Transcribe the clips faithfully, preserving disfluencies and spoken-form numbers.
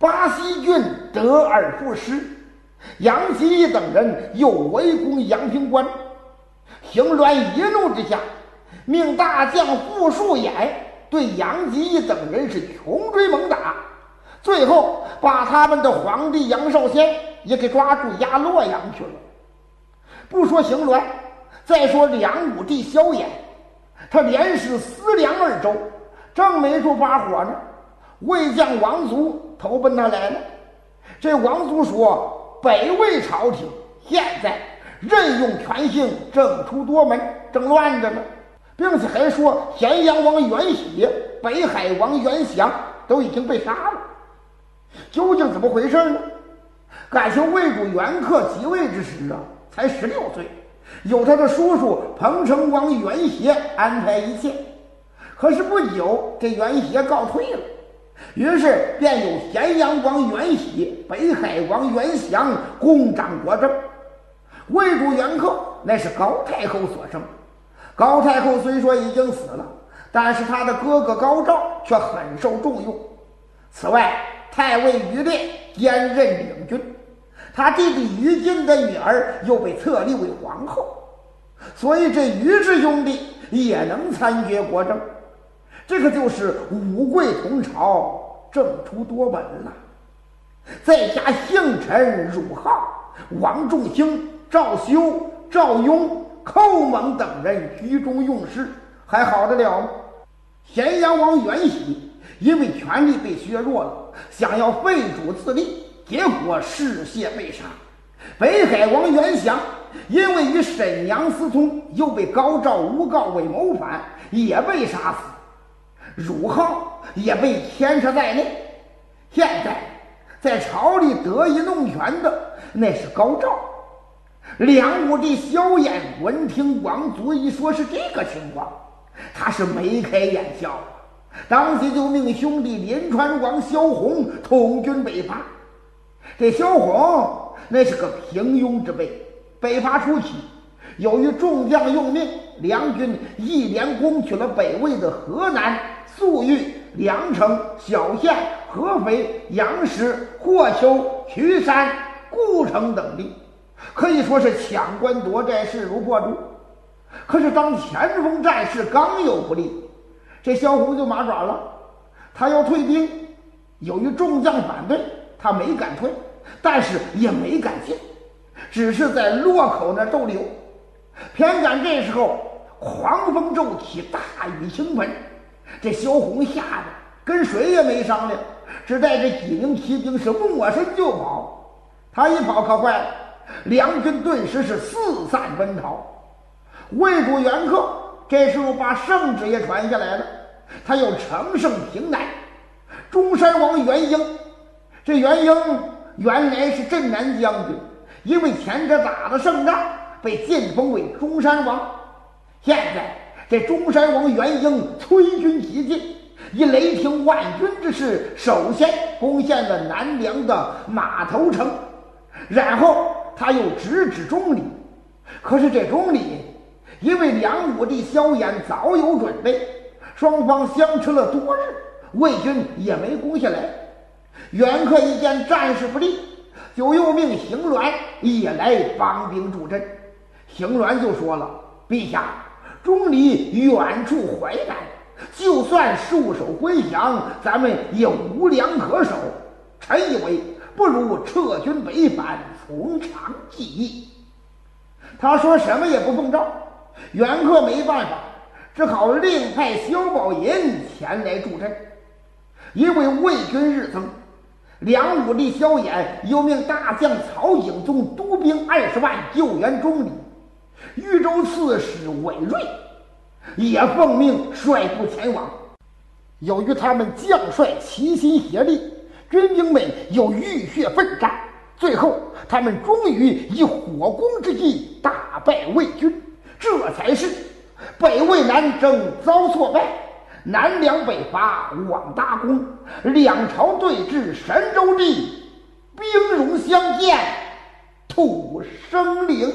巴西军得而复失，杨基义等人又围攻阳平关。邢鸾一怒之下，命大将傅树衍对杨基义等人是穷追猛打，最后把他们的皇帝杨少先也给抓住押洛阳去了。不说邢鸾，再说梁武帝萧衍，他连使思梁二州，正没处发火呢，魏将王族投奔他来了。这王族说，北魏朝廷现在任用权姓，政出多门，正乱着呢，并且还说咸阳王袁喜、北海王袁祥都已经被杀了。究竟怎么回事呢？感情魏主元恪即位之时啊，才十六岁，有他的叔叔彭城王袁协安排一切。可是不久，这袁协告退了，于是便有咸阳王袁喜、北海王袁祥共掌国政。魏主元恪乃是高太后所生，高太后虽说已经死了，但是他的哥哥高昭却很受重用。此外，太尉于烈兼任领军，他弟弟于禁的女儿又被册立为皇后，所以这于氏兄弟也能参决国政。这个就是五贵同朝，政出多门了。再加姓陈、汝浩、王仲兴、赵修、赵雍、寇猛等人居中用事，还好得了吗？咸阳王袁喜因为权力被削弱了，想要废主自立，结果嗜血被杀。北海王袁祥因为与沈阳私通，又被高昭诬告为谋反，也被杀死。汝浩也被牵涉在内。现在在朝里得以弄权的那是高昭。梁武帝萧衍闻听王族一说是这个情况，他是眉开眼笑啊，当即就命兄弟临川王萧宏统军北伐。这萧宏那是个平庸之辈，北伐初期，由于众将用命，梁军一连攻取了北魏的河南、粟裕、梁城、小县、合肥、杨石、霍丘、渠山、故城等地，可以说是抢关夺寨，势如破竹。可是当前锋战事刚有不利，这萧宏就麻爪了，他要退兵。由于众将反对，他没敢退，但是也没敢进，只是在洛口那逗留。偏赶这时候狂风骤起，大雨倾盆，这萧宏吓得跟谁也没商量，只带着几名骑兵是抹身就跑。他一跑可坏了，梁军顿时是四散奔逃。魏主元恪这时候把圣旨也传下来了，他要乘胜平南。中山王元英，这元英原来是镇南将军，因为前者打了胜仗，被晋封为中山王。现在这中山王元英催军急进，以雷霆万钧之势，首先攻陷了南梁的马头城，然后他又直指钟离。可是这钟离因为梁武帝萧衍早有准备，双方相持了多日，魏军也没攻下来。元恪一见战事不利，就又命邢鸾也来帮兵助阵。邢鸾就说了，陛下，钟离远处淮南，就算束手归降，咱们也无粮可守，臣以为不如撤军北返，从长计议。他说什么也不奉诏，元恪没办法，只好另派萧宝寅前来助阵。因为魏军日增，梁武帝萧衍又命大将曹景宗督兵二十万救援钟离，豫州刺史韦睿也奉命率部前往。由于他们将帅齐心协力，军兵们又浴血奋战，最后他们终于以火攻之计大败魏军，这才是北魏南征遭挫败，南梁北伐望大功，两朝对峙神州地，兵戎相见土生灵。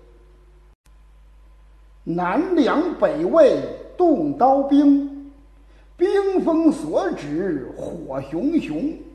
南梁北魏动刀兵，兵锋所指火熊熊。